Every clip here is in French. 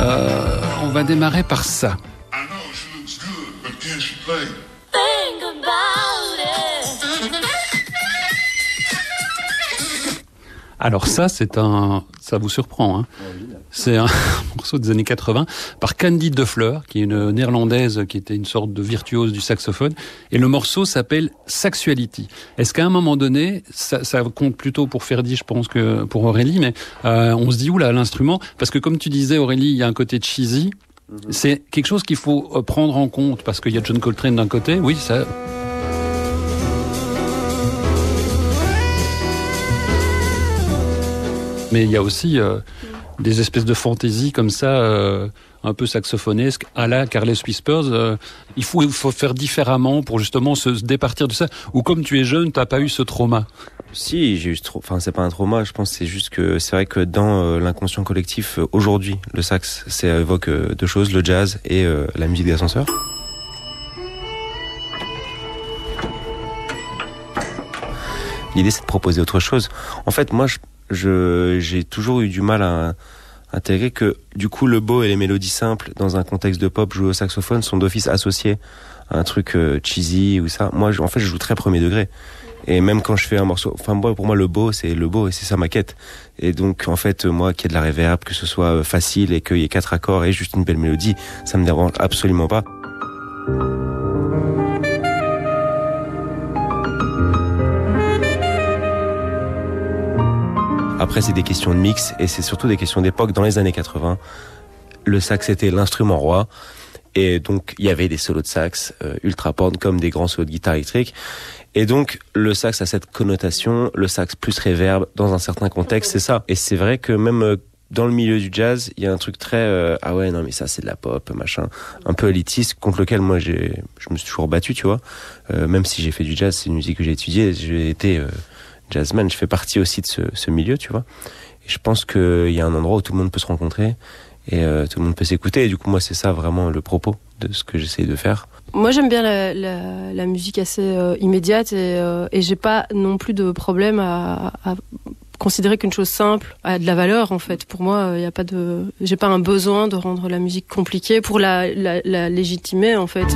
On va démarrer par ça. I know she looks good, but can she play? Think about it. Alors ça vous surprend, hein. C'est un morceau des années 80 par Candy Dufler, qui est une néerlandaise qui était une sorte de virtuose du saxophone. Et le morceau s'appelle Sexuality. Est-ce qu'à un moment donné, ça compte plutôt pour Ferdi, je pense, que pour Aurélie, mais on se dit, oula, l'instrument, parce que comme tu disais, Aurélie, il y a un côté cheesy. C'est quelque chose qu'il faut prendre en compte, parce qu'il y a John Coltrane d'un côté, oui, ça... Mais il y a aussi des espèces de fantaisies comme ça, un peu saxophonesques, à la Careless Whispers. Il faut faire différemment pour justement se départir de ça. Ou comme tu es jeune, t'as pas eu ce trauma. Si, j'ai eu c'est pas un trauma, je pense que c'est juste que c'est vrai que dans l'inconscient collectif, aujourd'hui, le sax, ça évoque deux choses, le jazz et la musique d'ascenseur. L'idée, c'est de proposer autre chose. En fait, moi, j'ai toujours eu du mal à intégrer que, du coup, le beau et les mélodies simples, dans un contexte de pop joué au saxophone, sont d'office associés à un truc cheesy ou ça. Moi, en fait, je joue très premier degré. Et même quand je fais un morceau, enfin, pour moi, le beau, et c'est ça ma quête. Et donc, en fait, moi, qu'il y ait de la reverb, que ce soit facile et qu'il y ait 4 accords et juste une belle mélodie, ça me dérange absolument pas. Après, c'est des questions de mix et c'est surtout des questions d'époque. Dans les années 80, le sax était l'instrument roi. Et donc, il y avait des solos de sax ultra porn comme des grands solos de guitare électrique. Et donc, le sax a cette connotation, le sax plus reverb, dans un certain contexte, c'est ça. Et c'est vrai que même dans le milieu du jazz, il y a un truc très... ah ouais, non mais ça c'est de la pop, machin. Un peu élitiste, contre lequel moi je me suis toujours battu, tu vois. Même si j'ai fait du jazz, c'est une musique que j'ai étudiée, j'ai été... jazzman, je fais partie aussi de ce milieu, tu vois. Et je pense qu'il y a un endroit où tout le monde peut se rencontrer et tout le monde peut s'écouter. Et du coup, moi, c'est ça vraiment le propos de ce que j'essaie de faire. Moi, j'aime bien la musique assez immédiate et j'ai pas non plus de problème à considérer qu'une chose simple a de la valeur, en fait. Pour moi, j'ai pas un besoin de rendre la musique compliquée pour la légitimer, en fait.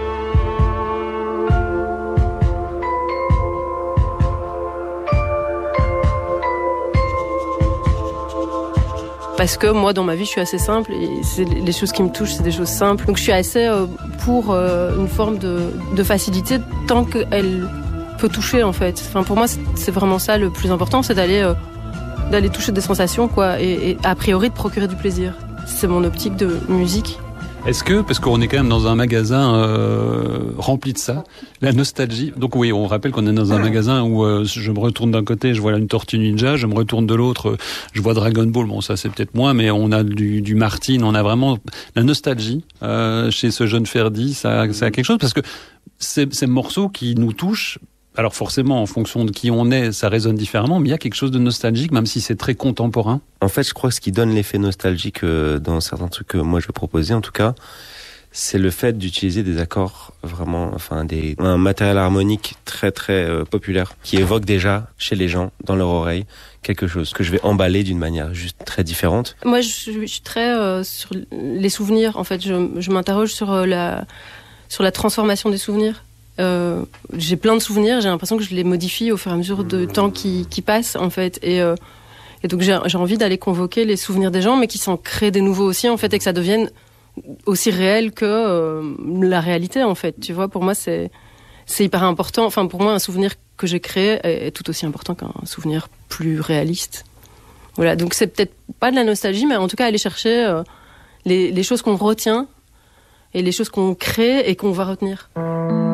Parce que moi, dans ma vie, je suis assez simple et les choses qui me touchent, c'est des choses simples. Donc je suis assez pour une forme de facilité tant qu'elle peut toucher, en fait. Enfin, pour moi, c'est vraiment ça le plus important, c'est d'aller toucher des sensations, quoi, et a priori de procurer du plaisir. C'est mon optique de musique. Est-ce que, parce qu'on est quand même dans un magasin rempli de ça, la nostalgie... Donc oui, on rappelle qu'on est dans un magasin où je me retourne d'un côté, je vois une Tortue Ninja, je me retourne de l'autre, je vois Dragon Ball. Bon, ça c'est peut-être moins, mais on a du Martin, on a vraiment la nostalgie chez ce jeune Ferdi, ça a quelque chose, parce que ces morceaux qui nous touchent, alors forcément, en fonction de qui on est, ça résonne différemment, mais il y a quelque chose de nostalgique, même si c'est très contemporain. En fait, je crois que ce qui donne l'effet nostalgique dans certains trucs que moi je vais proposer, en tout cas, c'est le fait d'utiliser des accords vraiment, un matériel harmonique très très populaire, qui évoque déjà chez les gens, dans leur oreille, quelque chose que je vais emballer d'une manière juste très différente. Moi, je suis très sur les souvenirs, en fait. Je m'interroge sur la transformation des souvenirs. J'ai plein de souvenirs, j'ai l'impression que je les modifie au fur et à mesure de temps qui passe, en fait, et donc j'ai envie d'aller convoquer les souvenirs des gens, mais qui s'en créent des nouveaux aussi, en fait, et que ça devienne aussi réel que la réalité, en fait. Tu vois, pour moi, c'est hyper important. Enfin, pour moi, un souvenir que j'ai créé est tout aussi important qu'un souvenir plus réaliste. Voilà, donc c'est peut-être pas de la nostalgie, mais en tout cas aller chercher les choses qu'on retient et les choses qu'on crée et qu'on va retenir.